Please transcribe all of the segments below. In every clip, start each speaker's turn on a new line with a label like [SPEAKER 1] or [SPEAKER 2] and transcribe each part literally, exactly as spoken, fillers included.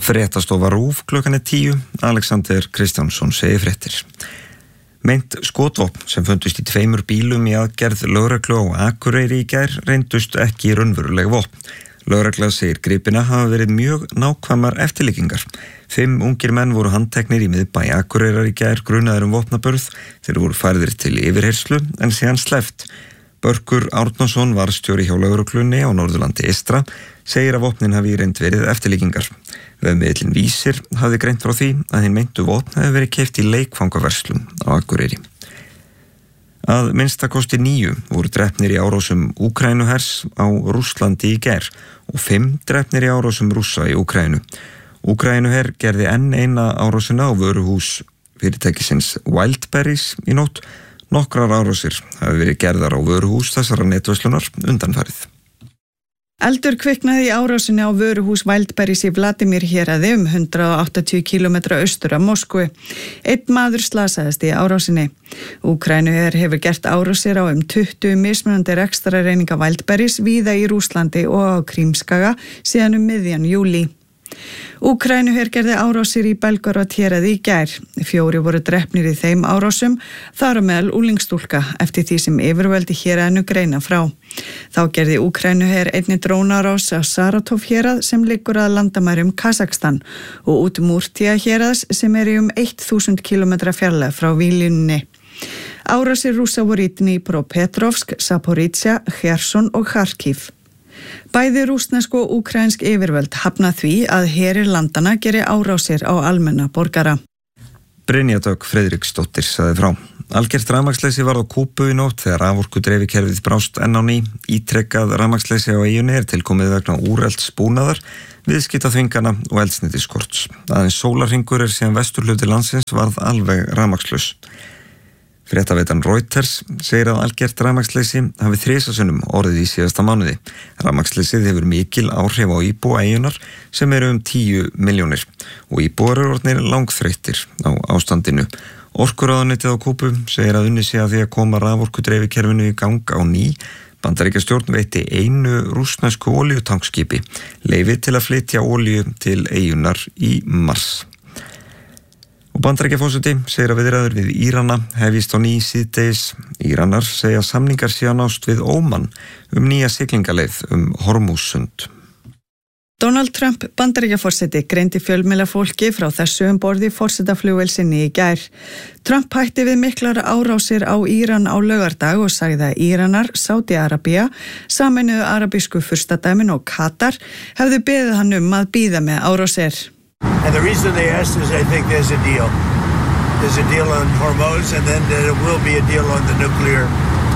[SPEAKER 1] Fréttastofa RÚV klukkan er tíu, Alexander Kristjánsson segir fréttir. Meint skotvopn sem fundust í tveimur bílum í aðgerð lögreglu á Akureyri í gær reyndust ekki raunveruleg vopn. Lögregla segir gripina hafa verið mjög nákvæmar eftirlíkingar. Fimm ungir menn voru handteknir í miðbæ Akureyrar í gær grunaðir um vopnaburð. Þeir voru færðir til yfirheyrslu en síðan sleppt. Börkur Árnason, varðstjóri hjá lögreglunni á Norðurlandi eystra, segir að vopnin hafi í reynd verið eftirlíkingar. Vefmiðillinn Vísir hafði greint frá því að hinn meintu vopn hafi verið keypt í leikfangaverslun á Akureyri. Að minnsta kosti níu voru drepnir í árásum Úkraínuhers á Rússlandi í gær og fimm drepnir í árásum Rússa í Úkraínu. Úkraínuher gerði enn eina árásina á vöruhús fyrirtækisins Wildberries í nótt. Nokkrar árásir hafi verið gerðar á vöruhús þessara netverslunar undanfarið.
[SPEAKER 2] Eldur kviknaði í árásinni á vöruhús Wildberries í Vladimir héraði um hundrað áttatíu kílómetra austur af Moskvu. Einn maður slasaðist í árásinni. Úkraínuher hefur gert árásir á um tuttugu mismunandi rekstrareininga Wildberries víða í Rússlandi og á Krímskaga síðan um miðjan júlí. Úkraínuher gerði árásir í Belgorod héraði í gær. Fjóri voru drepnir í þeim árásum, þar á meðal úlingstúlka eftir því sem yfirvöldi héraðinu greina frá. Þá gerði Úkraínuher einnig drónarás á Saratov hérað sem liggur að landamærum Kazakstan og út Múrtía héraðs sem er í um þúsund kílómetra fjarlægð frá Víljunni. Árásir Rússa voru í Dnipropetrovsk, Zaporizhzhia, Kherson og Kharkiv. Bæði rússnesk og úkraínsk yfirvöld hafna því að herir landana geri árásir á almenna borgara.
[SPEAKER 1] Brynja Dögg Friðriksdóttir sagði frá. Algert rafmagnsleysi varð á Kúbu í nótt þegar raforkudreifikerfið brást enn á ný. Ítrekkað rafmagnsleysi á eyjunni er tilkomið vegna úrelts búnaðar, viðskiptaþvingana og eldsneytiskorts. Aðeins sólarhringur er síðan vesturhluti landsins varð alveg rafmagnslaus. Fréttaveitan Reuters segir að algert rafmagnsleysi hafi þrisasinnum orðið í síðasta mánuði. Rafmagnsleysið hefur mikil áhrif á íbúa eyjunnar sem eru um tíu milljónir og íbúar eru orðnir langþreyttir á ástandinu. Orkuráðuneytið á Kúbu segir að unnið sé að því að koma raforkudreifikerfinu í gang á ný. Bandaríkjastjórn veitti einu rússnesku olíutankskipi leyfi til að flytja olíu til eyjunnar í mars. Og Bandaríkjaforseti segir að viðræður við Írana hefjist á ný síðdegis. Íranar segja samningar sé að nást við Óman um nýja siglingaleið um Hormúzsund.
[SPEAKER 2] Donald Trump Bandaríkjaforseti greindi fjölmiðlafólki frá þessu um borð í forsetaflugvél sinni í gær. Trump hætti við miklar árásir á Íran á laugardag og sagði að Íranar, Sádi-Arabía, Sameinuðu arabísku furstadæmin og Katar hefðu beðið hann um að bíða með árásir.
[SPEAKER 3] And the reason they asked is I think there's a deal. There's a deal on Hormuz and then there will be a deal on the nuclear,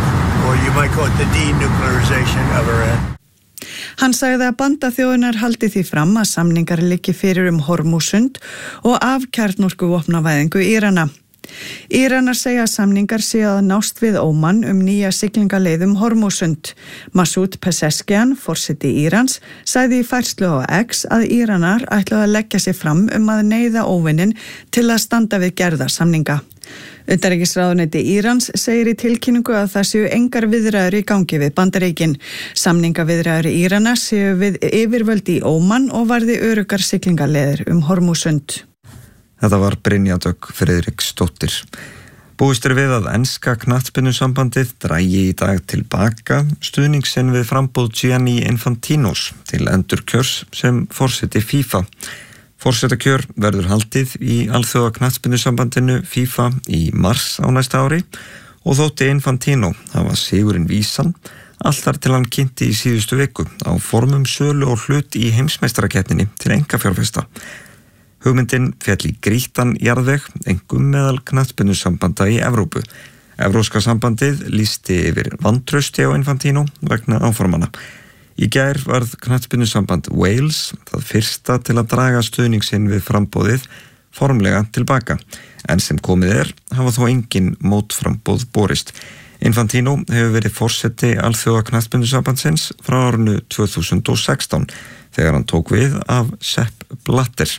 [SPEAKER 3] or you might call it the denuclearization of Iran.
[SPEAKER 2] Hann sagði að bandaþjóðunar haldi því fram að samningar liggi fyrir um Hormúzsund og af kjarnorkuvopnavæðingu Írana. Íranar segja að samningar sé að nást við Óman um nýja siglingaleið um Hormúzsund. Masoud Pezeshkian, forseti Írans, sagði í færslu á X að Íranar ætluðu að leggja sig fram um að neyða óvinnin til að standa við gerða samninga. Utanríkisráðuneyti Írans segir í tilkynningu að það séu engar viðræður í gangi við Bandaríkin. Samningaviðræður Írana séu við yfirvöld í Óman og varði öruggar siglingaleiðir um Hormúzsund.
[SPEAKER 1] Þetta var Brynja Dögg Friðriksdóttir. Búist er við að enska knattspyrnusambandið dragi í dag tilbaka stuðningsinn við framboð Gianni Infantinos til endurkjörs sem forseti FIFA. Forsetakjör verður haldið í alþjóða knattspyrnusambandinu FIFA í mars á næsta ári og þótti Infantino hafa sigurinn vísan allt þar til hann kynnti í síðustu viku á formum sölu og hlut í heimsmeistarakeppninni til einkafjárfesta. Hugmyndin féll í grýttan jarðveg, einkum meðal knattspyrnusambanda í Evrópu. Evrópska sambandið lýsti yfir vantrausti á Infantino vegna áformana. Í gær varð knattspyrnusamband Wales það fyrsta til að draga stuðningsinn við frambóðið formlega tilbaka. En sem komið er, hafa þó engin mótframboð borist. Infantino hefur verið forseti alþjóða knattspyrnusambandsins frá árinu tvö þúsund og sextán þegar hann tók við af Sepp Blatter.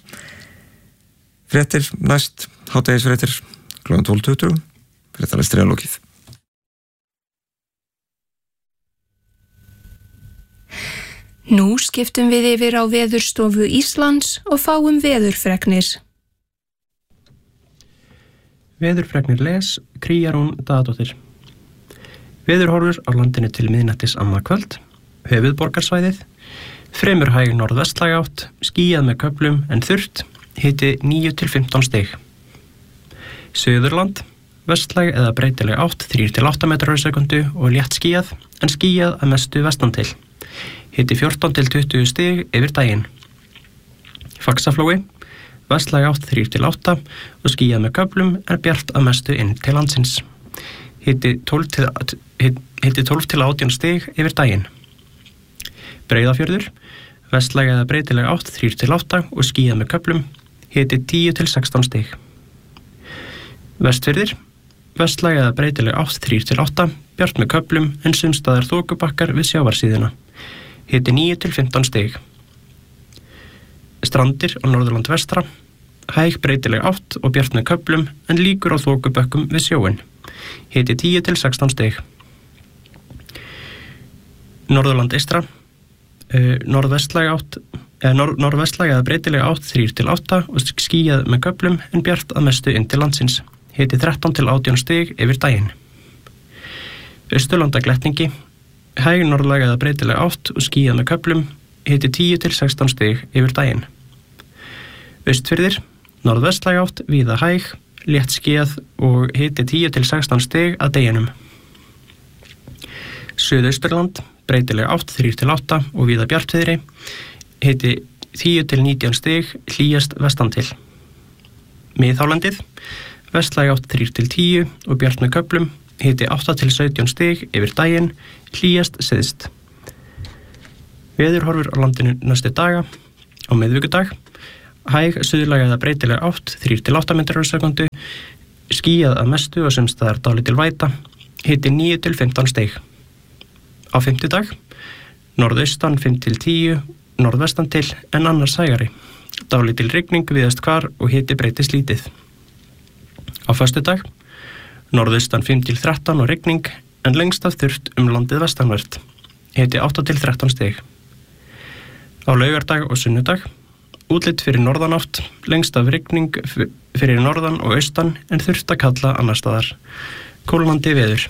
[SPEAKER 1] Fréttir næst, hádegisfréttir, klukkan tólf tuttugu, fréttalestri að lokið.
[SPEAKER 4] Nú skiptum við yfir á Veðurstofu Íslands og fáum veðurfregnir.
[SPEAKER 5] Veðurfregnir les Kríarún Daðadóttir. Veðurhorfur á landinu til miðnættis annað kvöld. Höfuðborgarsvæðið. Fremur hæg norðvestlæg átt, skýjað með köflum en þurrt, hiti níu til fimmtán stig. Suðurland. Vestlæg eða breytileg átt, þrír til átta metrar á sekundu og létt skýjað, en skýjað að mestu vestan til. Hiti fjórtán til tuttugu stig yfir daginn. Faxaflói. Vestlæg átt þrír til átta og skýjað með köflum en bjart að mestu inn til landsins. Hiti tólf til, hiti tólf til átján stig yfir daginn. Breiðafjörður. Vestlæg eða breytileg átt þrír til átta og skýjað með köflum. Hiti tíu til sextán stig. Vestfirðir. Vestlæg eða breytileg átt þrír til átta, bjart með köflum en sumstaðar þokubakkar við sjávarsíðuna. Hiti níu til fimmtán stig. Strandir á Norðurland vestra. Hæg breytileg átt og bjart með köflum en líkur á þokubökkum við sjóin. Hiti tíu til sextán stig. Norðurland eystra. Uh, norðvestlæg átt eða nor norðvestlæg eða breytileg átt þrír til átta og skýjað með köflum en bjart að mestu inn til landsins. Hiti þrettán til átján stig yfir daginn. Austurlanda glettingi. Hæg norðlæg eða breytileg átt og skýjað með köflum. Hiti tíu til sextán stig yfir daginn. Austfirðir. Norðvestlæg átt, víða hæg, létt skýjað og hiti tíu til sextán stig að deginum. Suðausturland. Breytileg átt, þrír til átta og víða bjartviðri. Hiti tíu til nítján stig, hlýjast vestan til. Miðhálendið. Vestlæg átt þrír til tíu og bjart með köflum. Hiti átta til sautján stig yfir daginn, hlýjast syðst. Veðurhorfur á landinu næstu daga. Á miðvikudag. Hæg suðlæg eða breytileg átt, þrír til átta metrar á sekundu. Skýjað að mestu og sumstaðar dálítil væta. Hiti níu til fimmtán stig. Á fimmtudag. Norðaustan fimm til tíu, norðvestan til en annars hægari. Dálítil rigning víðast hvar og hiti breytist lítið. Á föstudag. Norðaustan fimm til þrettán og rigning en lengst af þurrt um landið vestanvert. Hiti átta til þrettán stig. Á laugardag og sunnudag. Útlit fyrir norðanátt, lengst af rigning fyrir norðan og austan en þurrt að kalla annar staðar. Kólnandi veður.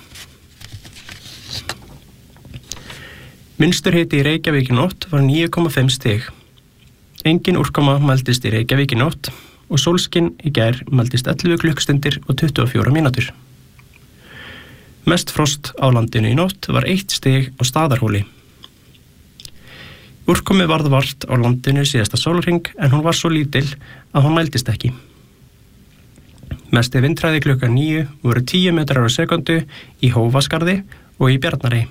[SPEAKER 5] Munsturhiti í Reykjavík í nótt var níu komma fimm stig. Engin úrkoma mældist í Reykjavík í nótt og sólskinn í gær mældist ellefu klukkustundir og tuttugu og fjórar mínútur. Mest frost á landinu í nótt var eitt stig á Staðarhóli. Úrkomi varð vart á landinu síðasta sólarhring en hún var svo lítil að hún mældist ekki. Mesti vindhraði klukkan níu voru tíu metrar á sekundu í Hófaskarði og í Bjarnarey.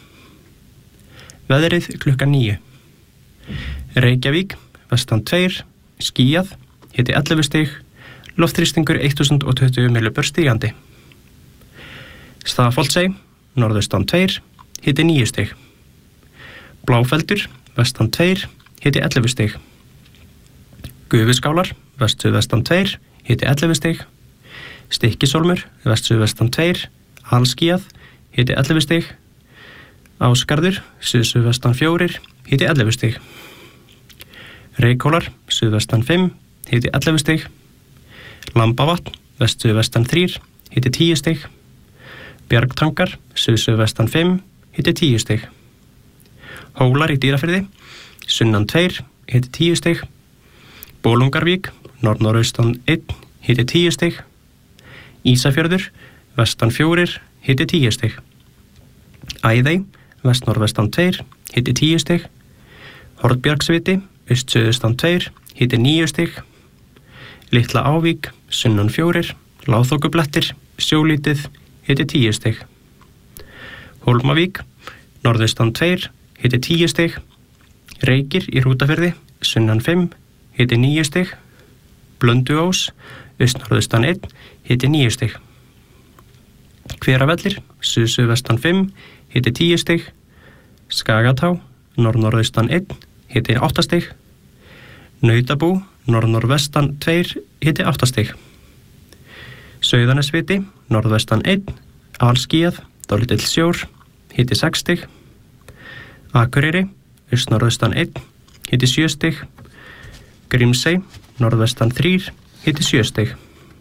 [SPEAKER 5] Veðrið klukkan níu. Reykjavík, vestan tveir, skýjað, hiti ellefu stig, loftþrýstingur þúsund tuttugu millibör stígandi. Staðarholtsey, norðaustan tveir, hiti níu stig. Bláfeldur, vestan tveir, hiti ellefu stig. Gufuskálar, vestsuðvestan tveir, hiti ellefu stig. Stykkishólmur, vestsuðvestan tveir, alskýjað, hiti ellefu stig. Ásgarður, suðsuðvestan fjórir, hiti ellefu stig. Reykhólar, suðvestan fimm, hiti ellefu stig. Lambavatn, vestsuðvestan þrír, hiti tíu stig. Bjargtangar, suðsuðvestan fimm, hiti tíu stig. Hólar í Dýrafirði, sunnan tveir, hiti tíu stig. Bolungarvík, norð-norðaustan einn, hiti tíu stig. Ísafjörður, vestan fjórir, hiti tíu stig. Æðey, vest-norðvestan tveir, hiti tíu stig. Hornbjargsviti, aust-suðaustan tveir, hiti níu stig. Litla Ávík, sunnan fjórir, lágþokublettir, sjólítið, hiti tíu stig. Hólmavík, norðaustan tveir, hiti tíu stig. Reykir í Hrútafirði, sunnan fimm, hiti níu stig. Blönduós, aust-norðaustan einn, hiti níu stig. Hveravellir, suð-suðvestan fimm, hiti tíu stig. Skagatá, norð-norðaustan einn, hiti átta stig. Nautabú, norð-norðvestan tveir, hiti átta stig. Sauðanesviti, norðvestan einn, alskýjað, dálítill sjór, hiti sex stig. Akureyri, austnorðaustan einn, hiti sjö stig. Grímsey, norðvestan þrír, hiti sjö stig.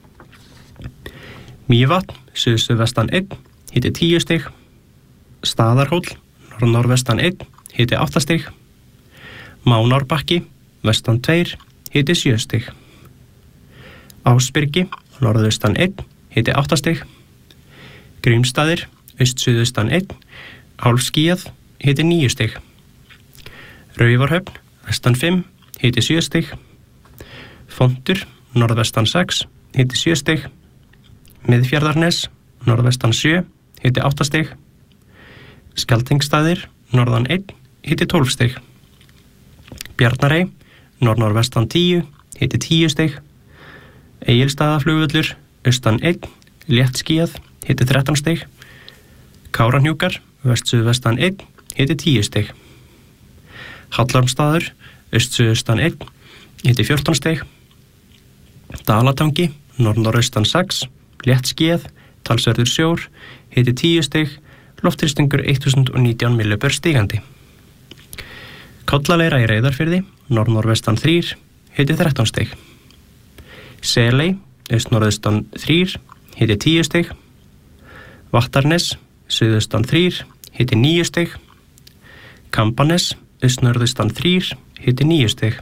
[SPEAKER 5] Mývatn, suðsuðvestan einn, hiti tíu stig. Staðarhóll, norðnorðvestan einn, hiti átta stig. Mánárbakki, vestan tveir, hiti sjö stig. Ásbyrgi, norðaustan einn, hiti átta stig. Grímsstaðir, austsuðaustan einn, hálfskýjað, hiti níu stig. Raufarhöfn, vestan fimm, hiti sjö stig. Fontur, norðvestan sex, hiti sjö stig. Miðfjarðarnes, norðvestan sjö, hiti átta stig. Skjaldingstaðir, norðan einn, hiti tólf stig. Bjarnarey, norðnorðvestan tíu, hiti tíu stig. Egilsstaðaflugvöllur, austan einn, léttskýjað, hiti þrettán stig. Kárahnjúkar, vestsuðvestan einn, hiti tíu stig. Hallormsstaður, austsuðaustan einn, hiti fjórtán stig. Dalatangi, norðnorðaustan sex, léttskýjað, talsverður sjór, hiti tíu stig, loftþrýstingur þúsund og nítján millibör stigandi. Kollaleira í Reyðarfirði, norðnorðvestan þrír, hiti þrettán stig. Seley, austnorðaustan þrír, hiti tíu stig. Vattarnes, suðaustan þrír, hiti níu stig. Kambanes, austnorðaustan þrír, hiti níu stig.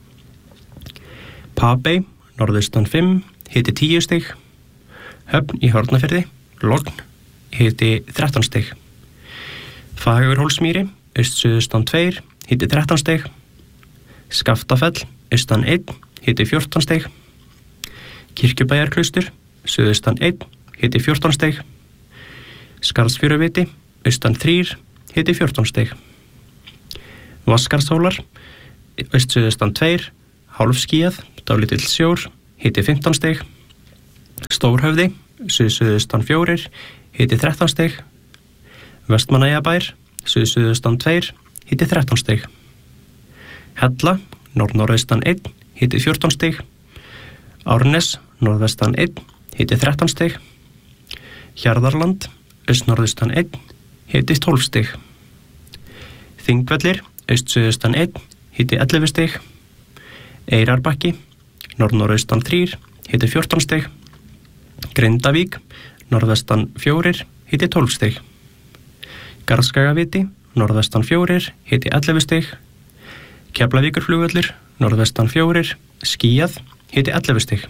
[SPEAKER 5] Papey, norðaustan fimm, hiti tíu stig. Höfn í Hornafirði, logn, hiti þrettán stig. Fagurhólsmýri, austsuðaustan tveir, hiti þrettán stig. Skaftafell, austan einn, hiti fjórtán stig. Kirkjubæjarklaustur, suðaustan einn, hiti fjórtán stig. Skarðsfjöruviti, austan þrír, hiti fjórtán stig. Vatnskarðshólar, austsuðaustan tveir, hálfskýjað, dálítill sjór, hiti fimmtán stig. Stórhöfði, suðsuðaustan fjórir, hiti þrettán stig. Vestmannaeyjabær, suðsuðaustan tveir, hiti þrettán stig. Hella, norðnorðaustan einn, hiti fjórtán stig. Árnes, norðvestan einn, hiti þrettán stig. Hjarðarland, austnorðaustan einn, hiti tólf stig. Þingvellir, austsuðaustan einn, hiti ellefu stig. Eyrarbakki, norðnorðaustan þrír, hiti fjórtán stig. Grindavík, norðvestan fjórir, hiti tólf stig. Garðskagaviti, norðvestan fjórir, hiti ellefu stig. Keflavíkurflugvöllur, norðvestan fjórir, skýjað, hiti ellefu stig.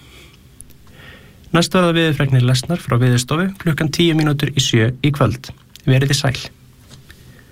[SPEAKER 5] Næst verða veðurfregnir lesnar frá Veðurstofu klukkan tíu mínútur í sjö í kvöld. Verið þið sæl.